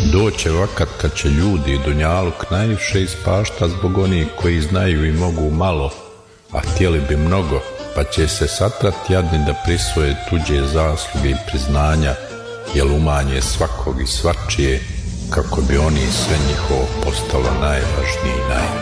Doće vakat kad će ljudi i dunjaluk najviše ispašta zbog onih koji znaju i mogu malo, a htjeli bi mnogo, pa će se satrat jadni da prisvoje tuđe zasluge i priznanja, jel umanje svakog i svačije, kako bi oni sve njihovo postalo najvažniji i